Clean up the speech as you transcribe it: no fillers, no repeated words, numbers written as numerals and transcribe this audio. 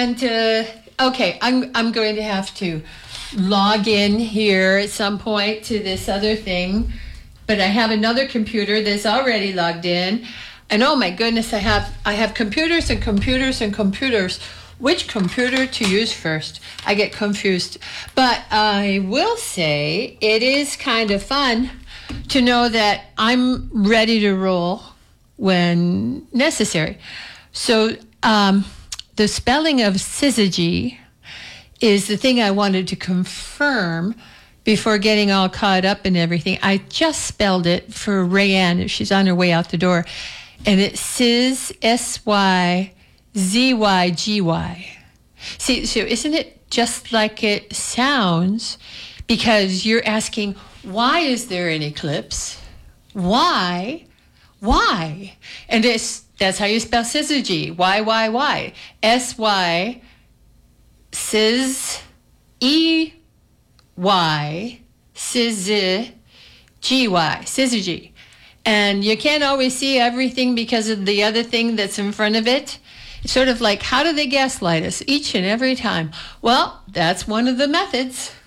And okay, I'm going to have to log in here at some point to this other thing, but I have another computer that's already logged in, and oh my goodness, I have computers and computers and computers. Which computer to use first? I get confused. But I will say it is kind of fun to know that I'm ready to roll when necessary. So the spelling of syzygy is the thing I wanted to confirm before getting all caught up in everything. I just spelled it for Rayanne if she's on her way out the door. And it's S-Y-Z-Y-G-Y. See, so isn't it just like it sounds? Because you're asking, why is there an eclipse? Why? Why? And that's how you spell syzygy. Y. S-Y, Sz-E-Y, Syzy-G-Y, syzygy. And you can't always see everything because of the other thing that's in front of it. Sort of like, how do they gaslight us each and every time? Well, that's one of the methods.